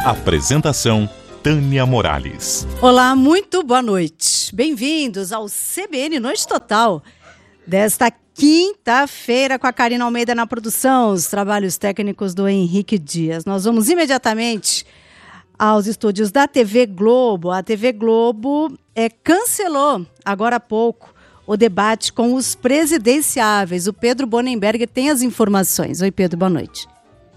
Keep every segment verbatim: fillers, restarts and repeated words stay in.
Apresentação Tânia Morales. Olá, muito boa noite. Bem-vindos ao C B N Noite Total desta quinta-feira com a Karina Almeida na produção, os trabalhos técnicos do Henrique Dias. Nós vamos imediatamente aos estúdios da T V Globo. A T V Globo é, cancelou agora há pouco o debate com os presidenciáveis. O Pedro Bonenberger tem as informações. Oi, Pedro, boa noite.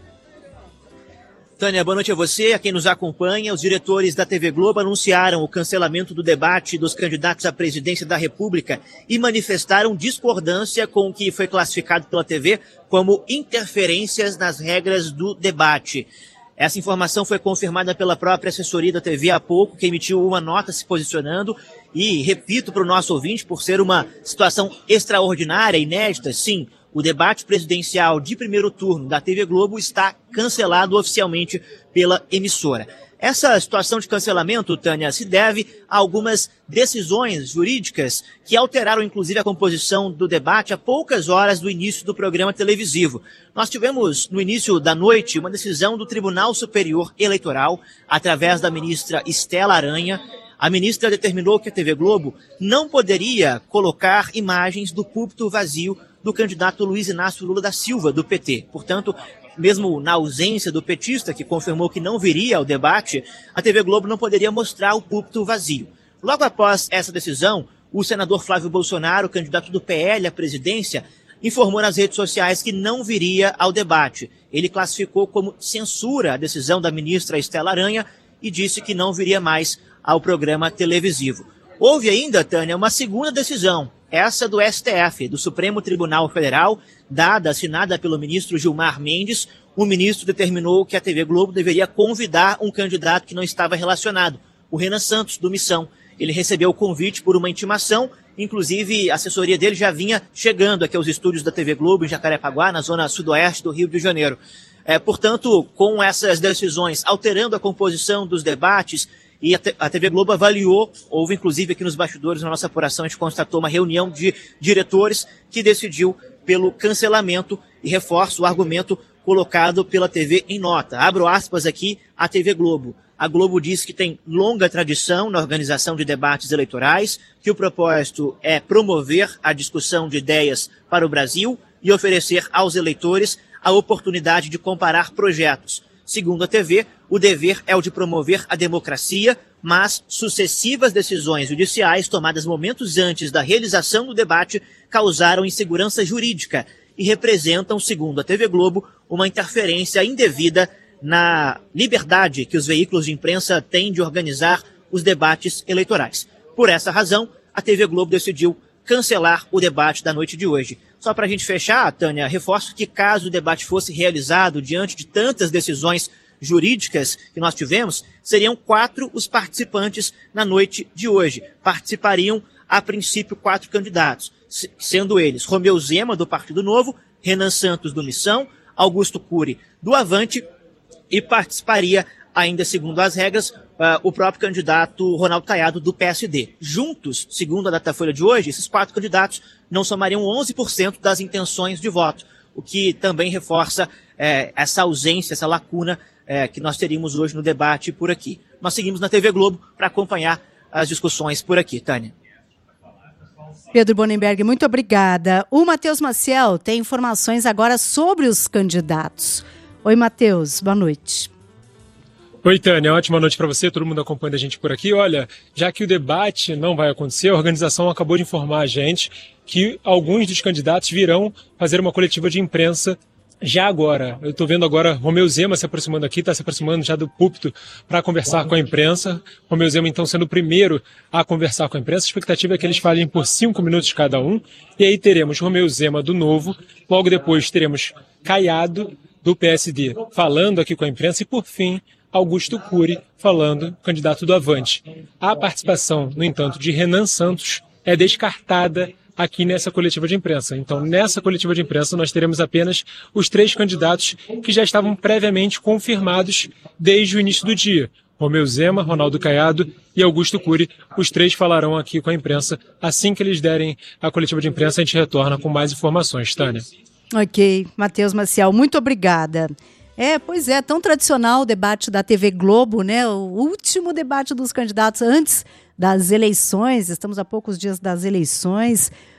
Tânia, boa noite a você, a quem nos acompanha. Os diretores da T V Globo anunciaram o cancelamento do debate dos candidatos à presidência da República e manifestaram discordância com o que foi classificado pela T V como interferências nas regras do debate. Essa informação foi confirmada pela própria assessoria da T V há pouco, que emitiu uma nota se posicionando. E repito para o nosso ouvinte, por ser uma situação extraordinária, inédita, sim, o debate presidencial de primeiro turno da T V Globo está cancelado oficialmente pela emissora. Essa situação de cancelamento, Tânia, se deve a algumas decisões jurídicas que alteraram, inclusive, a composição do debate a poucas horas do início do programa televisivo. Nós tivemos, no início da noite, uma decisão do Tribunal Superior Eleitoral, através da ministra Estela Aranha. A ministra determinou que a T V Globo não poderia colocar imagens do púlpito vazio do candidato Luiz Inácio Lula da Silva, do P T. Portanto, mesmo na ausência do petista, que confirmou que não viria ao debate, a T V Globo não poderia mostrar o púlpito vazio. Logo após essa decisão, o senador Flávio Bolsonaro, candidato do P L à presidência, informou nas redes sociais que não viria ao debate. Ele classificou como censura a decisão da ministra Estela Aranha e disse que não viria mais ao programa televisivo. Houve ainda, Tânia, uma segunda decisão, essa do S T F, do Supremo Tribunal Federal, dada, assinada pelo ministro Gilmar Mendes. O ministro determinou que a T V Globo deveria convidar um candidato que não estava relacionado, o Renan Santos, do Missão. Ele recebeu o convite por uma intimação, inclusive a assessoria dele já vinha chegando aqui aos estúdios da T V Globo em Jacarepaguá, na zona sudoeste do Rio de Janeiro. É, portanto, com essas decisões alterando a composição dos debates, e a T V Globo avaliou, houve inclusive aqui nos bastidores, na nossa apuração, a gente constatou uma reunião de diretores que decidiu pelo cancelamento e reforça o argumento colocado pela T V em nota. Abro aspas aqui, a T V Globo. A Globo diz que tem longa tradição na organização de debates eleitorais, que o propósito é promover a discussão de ideias para o Brasil e oferecer aos eleitores a oportunidade de comparar projetos. Segundo a T V, o dever é o de promover a democracia, mas sucessivas decisões judiciais tomadas momentos antes da realização do debate causaram insegurança jurídica e representam, segundo a T V Globo, uma interferência indevida na liberdade que os veículos de imprensa têm de organizar os debates eleitorais. Por essa razão, a T V Globo decidiu cancelar o debate da noite de hoje. Só para a gente fechar, Tânia, reforço que caso o debate fosse realizado diante de tantas decisões jurídicas que nós tivemos, seriam quatro os participantes na noite de hoje. Participariam, a princípio, quatro candidatos, sendo eles Romeu Zema, do Partido Novo, Renan Santos, do Missão, Augusto Cury, do Avante, e participaria, ainda segundo as regras, Uh, o próprio candidato Ronaldo Caiado, do P S D. Juntos, segundo a Datafolha de hoje, esses quatro candidatos não somariam onze por cento das intenções de voto, o que também reforça eh, essa ausência, essa lacuna eh, que nós teríamos hoje no debate por aqui. Nós seguimos na T V Globo para acompanhar as discussões por aqui. Tânia. Pedro Bonenberger, muito obrigada. O Matheus Maciel tem informações agora sobre os candidatos. Oi, Matheus, boa noite. Oi, Tânia, ótima noite para você, todo mundo acompanha a gente por aqui. Olha, já que o debate não vai acontecer, a organização acabou de informar a gente que alguns dos candidatos virão fazer uma coletiva de imprensa já agora. Eu estou vendo agora Romeu Zema se aproximando aqui, está se aproximando já do púlpito para conversar com a imprensa. Romeu Zema, então, sendo o primeiro a conversar com a imprensa. A expectativa é que eles falem por cinco minutos cada um. E aí teremos Romeu Zema, do Novo. Logo depois teremos Caiado, do P S D, falando aqui com a imprensa. E, por fim, Augusto Cury falando, candidato do Avante. A participação, no entanto, de Renan Santos é descartada aqui nessa coletiva de imprensa. Então, nessa coletiva de imprensa, nós teremos apenas os três candidatos que já estavam previamente confirmados desde o início do dia. Romeu Zema, Ronaldo Caiado e Augusto Cury. Os três falarão aqui com a imprensa. Assim que eles derem a coletiva de imprensa, a gente retorna com mais informações. Tânia. Ok, Matheus Maciel, muito obrigada. É, pois é, tão tradicional o debate da T V Globo, né? O último debate dos candidatos antes das eleições, estamos a poucos dias das eleições.